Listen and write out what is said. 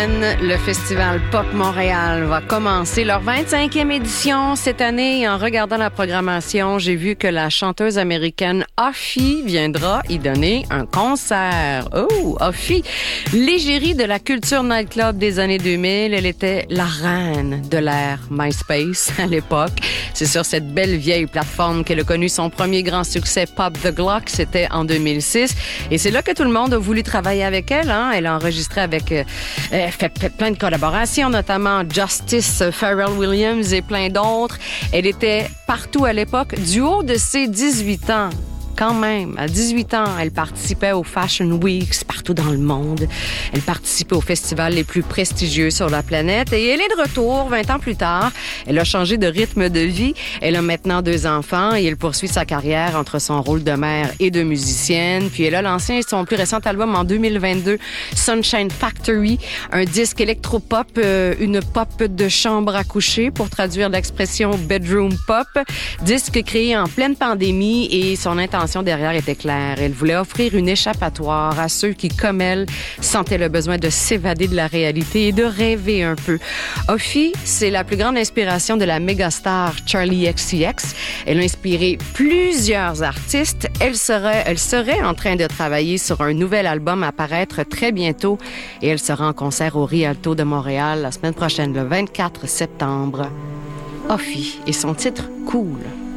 prochaine, le Festival Pop Montréal va commencer leur 25e édition cette année. En regardant la programmation, j'ai vu que la chanteuse américaine Offie viendra y donner un concert. Oh, Offie! L'égérie de la culture nightclub des années 2000, elle était la reine de l'ère MySpace à l'époque. C'est sur cette belle vieille plateforme qu'elle a connu son premier grand succès Pop the Glock, c'était en 2006. Et c'est là que tout le monde a voulu travailler avec elle. Hein? Elle a enregistré avec... fait plein de collaborations, notamment Justice, Pharrell Williams et plein d'autres. Elle était partout à l'époque. Du haut de ses 18 ans, quand même, à 18 ans, elle participait aux Fashion Weeks partout dans le monde. Elle participait aux festivals les plus prestigieux sur la planète et elle est de retour 20 ans plus tard. Elle a changé de rythme de vie. Elle a maintenant 2 enfants et elle poursuit sa carrière entre son rôle de mère et de musicienne. Puis elle a lancé son plus récent album en 2022, Sunshine Factory, un disque électropop, une pop de chambre à coucher pour traduire l'expression bedroom pop. Disque créé en pleine pandémie et son intention derrière était claire. Elle voulait offrir une échappatoire à ceux qui, comme elle, sentaient le besoin de s'évader de la réalité et de rêver un peu. Offie, c'est la plus grande inspiration de la mégastar Charli XCX. Elle a inspiré plusieurs artistes. Elle serait en train de travailler sur un nouvel album à paraître très bientôt et elle sera en concert au Rialto de Montréal la semaine prochaine, le 24 septembre. Offie et son titre Cool.